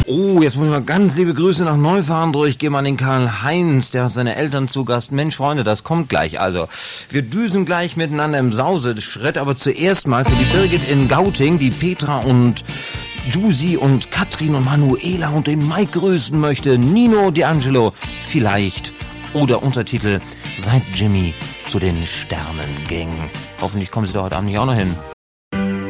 Oh, jetzt muss ich mal ganz liebe Grüße nach Neufahren durchgeben an den Karl-Heinz, der hat seine Eltern zu Gast. Mensch, Freunde, das kommt gleich. Also, wir düsen gleich miteinander im Sause-Schritt, aber zuerst mal für die Birgit in Gauting, die Petra und Jusi und Katrin und Manuela und den Mike grüßen möchte. Nino D'Angelo, vielleicht. Oder Untertitel, seit Jimmy zu den Sternen ging. Hoffentlich kommen Sie da heute Abend nicht auch noch hin.